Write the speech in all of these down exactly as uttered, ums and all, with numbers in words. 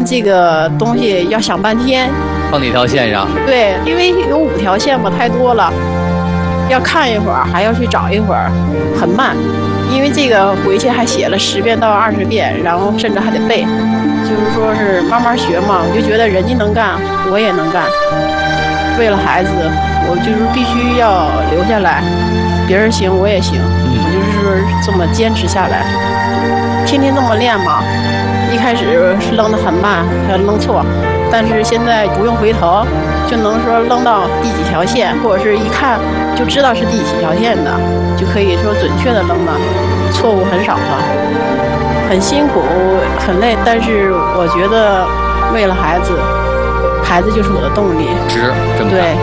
这个东西要想半天。 放哪条线上？ 对，因为有五条线嘛，太多了，要看一会儿，还要去找一会儿，很慢。因为这个回去还写了十遍到二十遍，然后甚至还得背，就是说是慢慢学嘛。我就觉得人家能干，我也能干。为了孩子，我就是必须要留下来。别人行，我也行。我就是这么坚持下来，天天这么练嘛。一开始扔得很慢，还扔错，但是现在不用回头，就能说扔到第几条线，或者是一看就知道是第几条线的，就可以说准确的扔了，错误很少了。很辛苦，很累，但是我觉得为了孩子，孩子就是我的动力。 值，这么对。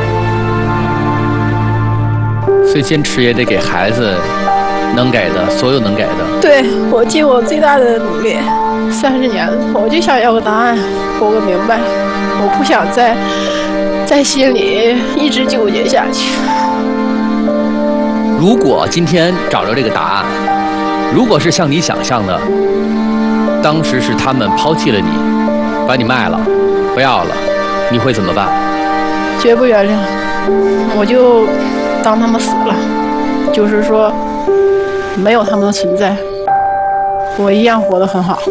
所以坚持也得给孩子能给的，所有能给的。 对，我尽我最大的努力。三十年了，我就想要个答案，活个明白。我不想再在心里一直纠结下去。 如果今天找着这个答案，如果是像你想象的，当时是他们抛弃了你，把你卖了，不要了，你会怎么办？ 绝不原谅，我就当他们死了，就是说没有他们的存在，我一样活得很好。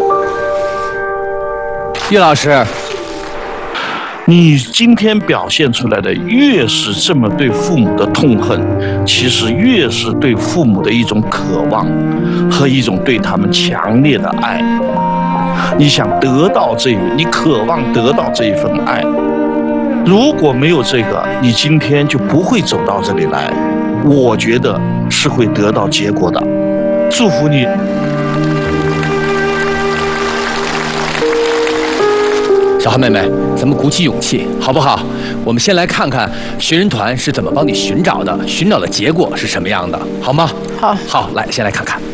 岳老师， 你今天表现出来的越是这么对父母的痛恨，其实越是对父母的一种渴望和一种对他们强烈的爱。你想得到这个，你渴望得到这一份爱，如果没有这个，你今天就不会走到这里来。我觉得是会得到结果的，祝福你。 小韩妹妹，咱们鼓起勇气，好不好？我们先来看看寻人团是怎么帮你寻找的，寻找的结果是什么样的，好吗？ 好， 好，来，先来看看。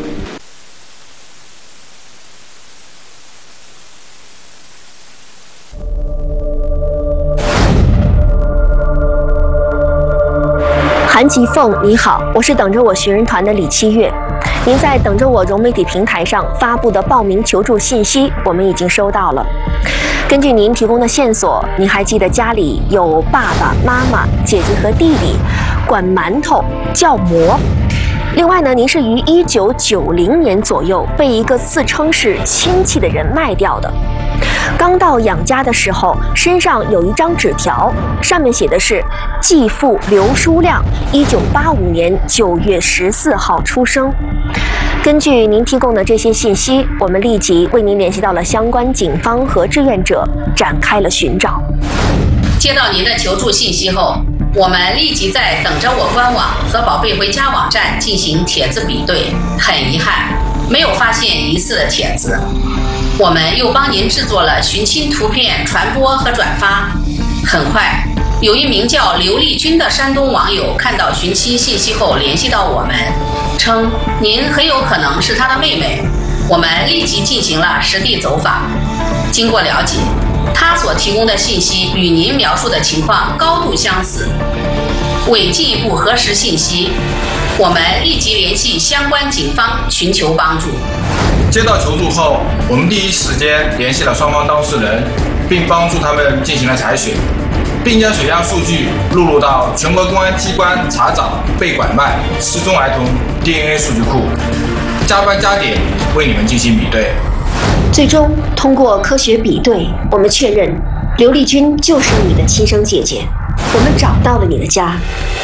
韩吉凤，你好，我是等着我寻人团的李七月。您在等着我融媒体平台上发布的报名求助信息，我们已经收到了。根据您提供的线索，您还记得家里有爸爸妈妈、姐姐和弟弟，管馒头叫馍。另外呢，您是于一九九零年左右被一个自称是亲戚的人卖掉的。刚到养家的时候，身上有一张纸条，上面写的是继父刘书亮，一九八五年九月十四号出生。根据您提供的这些信息，我们立即为您联系到了相关警方和志愿者，展开了寻找。 接到您的求助信息后，我们立即在等着我官网和宝贝回家网站进行帖子比对，很遗憾，没有发现疑似的帖子。我们又帮您制作了寻亲图片传播和转发。很快，有一名叫刘丽君的山东网友看到寻亲信息后联系到我们，称您很有可能是他的妹妹。我们立即进行了实地走访。经过了解，他所提供的信息与您描述的情况高度相似。为进一步核实信息，我们立即联系相关警方寻求帮助。 接到求助后，我们第一时间联系了双方当事人，并帮助他们进行了采血，并将血样数据录入到全国公安机关查找被拐卖失踪儿童 D N A 数据库，加班加点为你们进行比对。 最终通过科学比对，我们确认刘丽君就是你的亲生姐姐，我们找到了你的家。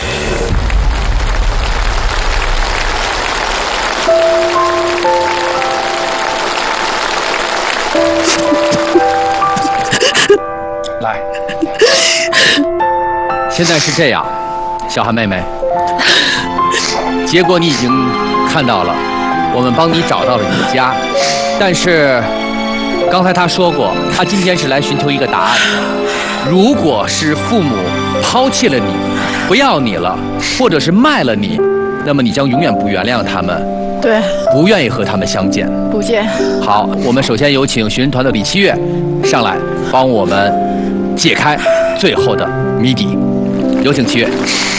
来，现在是这样，小韩妹妹，结果你已经看到了，我们帮你找到了你的家，但是刚才他说过，他今天是来寻求一个答案的。如果是父母抛弃了你，不要你了，或者是卖了你，那么你将永远不原谅他们， 对， 不愿意和他们相见。 不见。 好，我们首先有请寻人团的李七月上来帮我们解开最后的谜底，有请七月。